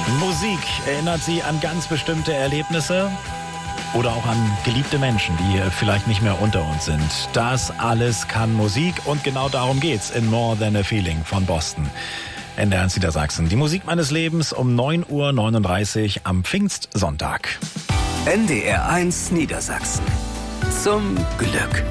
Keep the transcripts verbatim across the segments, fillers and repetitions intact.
Musik erinnert Sie an ganz bestimmte Erlebnisse oder auch an geliebte Menschen, die vielleicht nicht mehr unter uns sind. Das alles kann Musik und genau darum geht's in More Than a Feeling von Boston. N D R eins Niedersachsen. Die Musik meines Lebens um neun Uhr neununddreißig am Pfingstsonntag. N D R eins Niedersachsen. Zum Glück.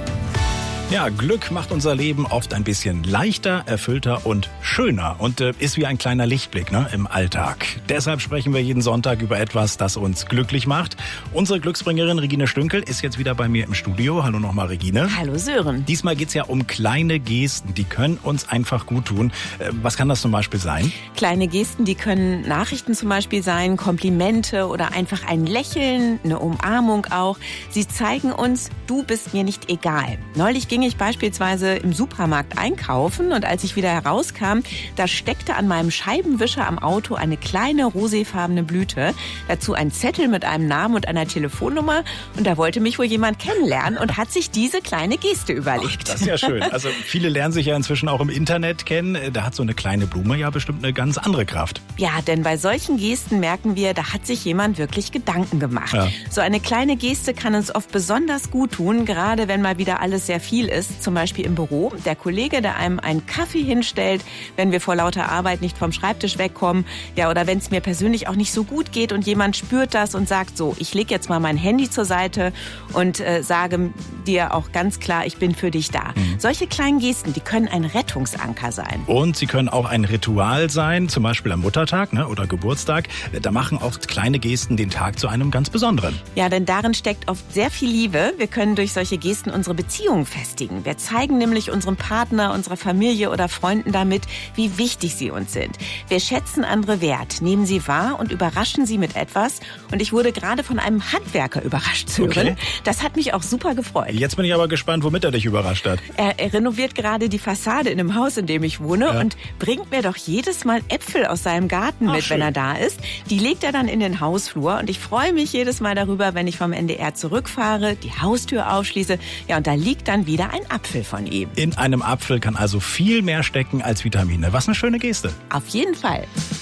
Ja, Glück macht unser Leben oft ein bisschen leichter, erfüllter und schöner und äh, ist wie ein kleiner Lichtblick, ne, im Alltag. Deshalb sprechen wir jeden Sonntag über etwas, das uns glücklich macht. Unsere Glücksbringerin Regine Stünkel ist jetzt wieder bei mir im Studio. Hallo nochmal, Regine. Hallo Sören. Diesmal geht's ja um kleine Gesten, die können uns einfach gut tun. Äh, was kann das zum Beispiel sein? Kleine Gesten, die können Nachrichten zum Beispiel sein, Komplimente oder einfach ein Lächeln, eine Umarmung auch. Sie zeigen uns, du bist mir nicht egal. Neulich ging ich beispielsweise im Supermarkt einkaufen und als ich wieder herauskam, da steckte an meinem Scheibenwischer am Auto eine kleine roséfarbene Blüte. Dazu ein Zettel mit einem Namen und einer Telefonnummer und da wollte mich wohl jemand kennenlernen und hat sich diese kleine Geste überlegt. Ach, das ist ja schön. Also viele lernen sich ja inzwischen auch im Internet kennen. Da hat so eine kleine Blume ja bestimmt eine ganz andere Kraft. Ja, denn bei solchen Gesten merken wir, da hat sich jemand wirklich Gedanken gemacht. Ja. So eine kleine Geste kann uns oft besonders gut tun, gerade wenn mal wieder alles sehr viel ist, zum Beispiel im Büro. Der Kollege, der einem einen Kaffee hinstellt, wenn wir vor lauter Arbeit nicht vom Schreibtisch wegkommen, ja, oder wenn es mir persönlich auch nicht so gut geht und jemand spürt das und sagt so, ich lege jetzt mal mein Handy zur Seite und äh, sage dir auch ganz klar, ich bin für dich da. Mhm. Solche kleinen Gesten, die können ein Rettungsanker sein. Und sie können auch ein Ritual sein, zum Beispiel am Muttertag, ne, oder Geburtstag. Da machen auch kleine Gesten den Tag zu einem ganz besonderen. Ja, denn darin steckt oft sehr viel Liebe. Wir können durch solche Gesten unsere Beziehungen festigen. Wir zeigen nämlich unserem Partner, unserer Familie oder Freunden damit, wie wichtig sie uns sind. Wir schätzen andere wert, nehmen sie wahr und überraschen sie mit etwas. Und ich wurde gerade von einem Handwerker überrascht, Sören. Okay. Das hat mich auch super gefreut. Jetzt bin ich aber gespannt, womit er dich überrascht hat. Er, er renoviert gerade die Fassade in dem Haus, in dem ich wohne, ja. und bringt mir doch jedes Mal Äpfel aus seinem Garten Ach, mit, schön. wenn er da ist. Die legt er dann in den Hausflur und ich freue mich jedes Mal darüber, wenn ich vom N D R zurückfahre, die Haustür aufschließe, ja, und da liegt dann wieder ein Apfel von ihm. In einem Apfel kann also viel mehr stecken als Vitamine. Was eine schöne Geste. Auf jeden Fall.